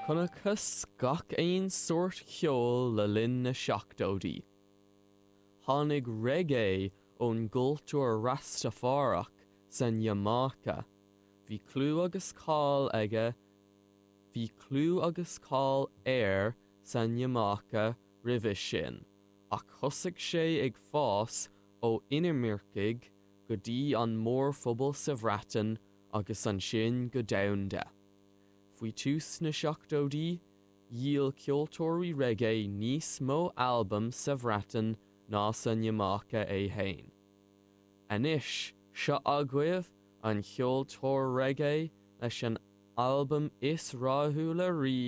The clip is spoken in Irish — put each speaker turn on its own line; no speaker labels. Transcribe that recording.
Chunachas gach ein sort cheol le linn na seachtóidí. Tháinig reggae ón gultúr Rastafariach san Jamaica. Bhí clú agus cáil aige, bhí clú agus cáil air san Jamaica ribhis sin, ach thosaigh sé ag fás ó Innermurchig go dtí an mór phobal sa bhreatain agus an sin go domhanda. Faoi tús na seachtóidí, díal ceoltóirí reggae níos mó albumm sa bhreatain ná san Jamaica é féin. Anois, seo aghaibh an ceoltóir reggae leis an albumm is ráthúla rí